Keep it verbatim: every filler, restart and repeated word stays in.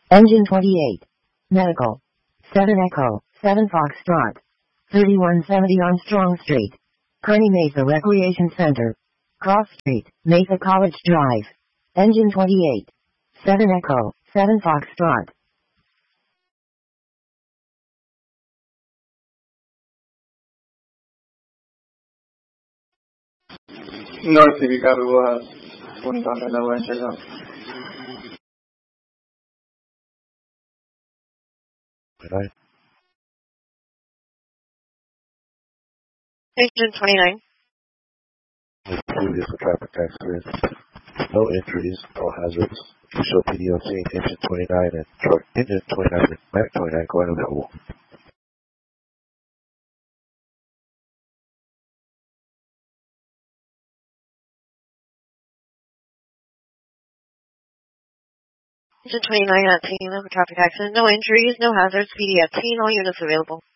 Engine twenty-eight. Medical. seven Echo, seven Foxtrot. thirty-one seventy Armstrong Street. Kearney Mesa Recreation Center. Cross Street, Mesa College Drive. Engine twenty-eight. seven Echo, seven Foxtrot. North City Copy, we'll have one contact number and check out. Right. Engine twenty-nine. Previous traffic accident. No injuries, no hazards. You show P D on scene, engine twenty-nine and truck, engine twenty-nine and Mac twenty-nine going available. Engine twenty-nine at scene of a traffic accident. No injuries, no hazards. P D at scene. All units available.